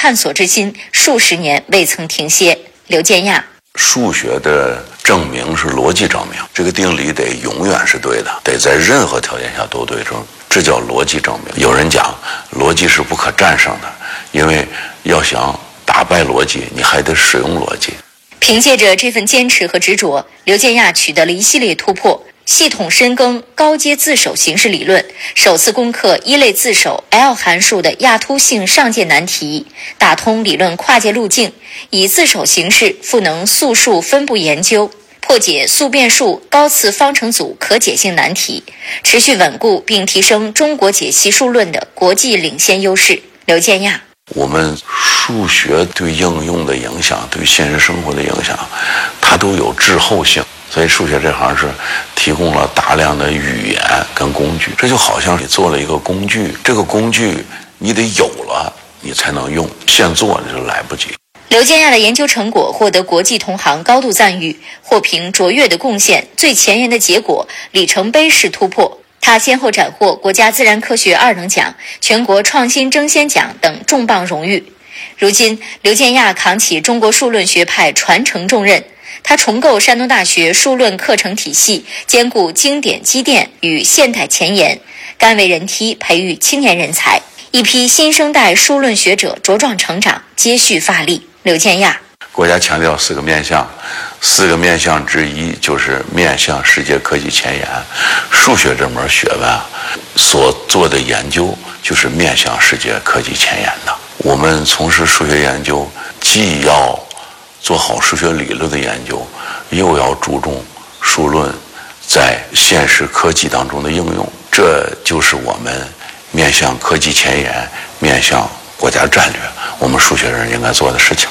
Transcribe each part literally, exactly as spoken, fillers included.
探索之心数十年未曾停歇。刘建亚： 数学的证明是逻辑证明，这个定理得永远是对的，得在任何条件下都对称，这叫逻辑证明。有人讲逻辑是不可战胜的，因为要想打败逻辑，你还得使用逻辑。 凭借着这份坚持和执着，刘建亚取得了一系列突破，系统深耕高阶自首形式理论，首次攻克一类自首 L 函数的亚突性上界难题，打通理论跨界路径，以自首形式赋能素数分布研究，破解素变数高次方程组可解性难题，持续稳固并提升中国解析数论的国际领先优势。刘建亚： 我们数学对应用的影响，对现实生活的影响，它都有滞后性，所以数学这行是提供了大量的语言跟工具，这就好像你做了一个工具，这个工具你得有了你才能用，现做就来不及。 刘建亚的研究成果获得国际同行高度赞誉，获评卓越的贡献、最前沿的结果、里程碑式突破。他先后斩获国家自然科学二等奖、全国创新争先奖等重磅荣誉。如今，刘建亚扛起中国数论学派传承重任，他重构山东大学数论课程体系，兼顾经典积淀与现代前沿，甘为人梯，培育青年人才，一批新生代数论学者茁壮成长，接续发力。刘建亚： 国家强调四个面向，四个面向之一就是面向世界科技前沿。数学这门学问啊，所做的研究就是面向世界科技前沿的。我们从事数学研究，既要做好数学理论的研究，又要注重数论在现实科技当中的应用，这就是我们面向科技前沿、面向国家战略，我们数学人应该做的事情。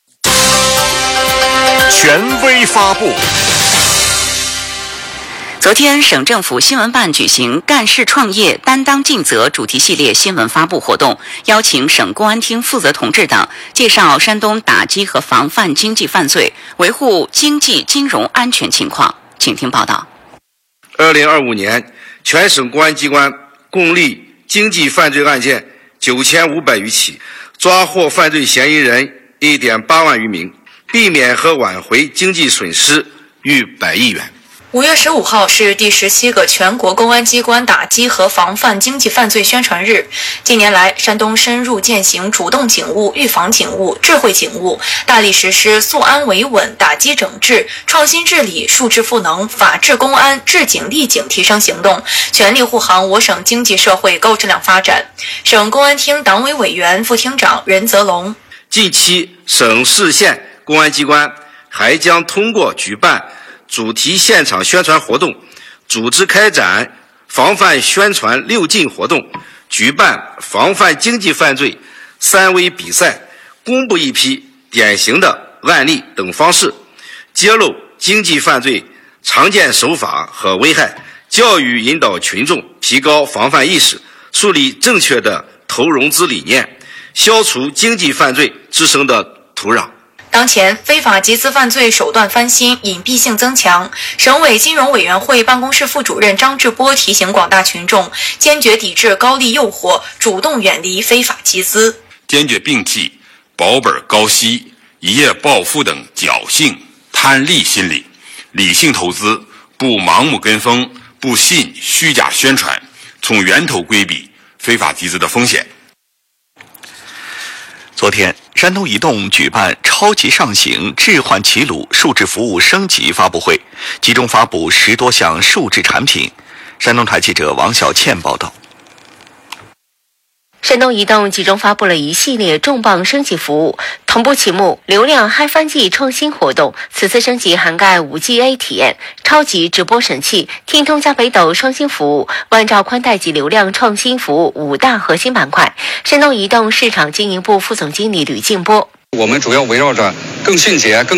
权威发布。 昨天，省政府新闻办举行“干事创业，担当尽责”主题系列新闻发布活动，邀请省公安厅负责同志等介绍山东打击和防范经济犯罪、维护经济金融安全情况。请听报道。 二零二五年，全省公安机关共立经济犯罪案件九千五百余起，抓获犯罪嫌疑人一点八万余名，避免和挽回经济损失逾百亿元。 五月十五号是第十七个全国公安机关打击和防范经济犯罪宣传日。近年来，山东深入践行主动警务、预防警务、智慧警务，大力实施肃安维稳、打击整治、创新治理、数智赋能、法治公安、治警立警提升行动，全力护航我省经济社会高质量发展。省公安厅党委委员、副厅长任泽龙： 近期，省市县公安机关还将通过举办主题现场宣传活动，组织开展防范宣传六进活动，举办防范经济犯罪三微比赛，公布一批典型的案例等方式，揭露经济犯罪常见手法和危害，教育引导群众提高防范意识，树立正确的投融资理念，消除经济犯罪滋生的土壤。 当前，非法集资犯罪手段翻新，隐蔽性增强。省委金融委员会办公室副主任张志波提醒广大群众，坚决抵制高利诱惑，主动远离非法集资， 坚决摒弃保本高息、一夜暴富等侥幸贪利心理，理性投资，不盲目跟风，不信虚假宣传，从源头规避非法集资的风险。 昨天，山东移动举办超级上行置换齐鲁数字服务升级发布会，集中发布十多项数字产品。山东台记者王小倩报道。 山东移动集中发布了一系列重磅升级服务，同步启幕流量嗨翻季创新活动。此次升级涵盖 五 G A 体验、超级直播神器、听通加北斗双新服务、万兆宽带及流量创新服务五大核心板块。山东移动市场经营部副总经理吕静波： 我们主要围绕着更迅捷、更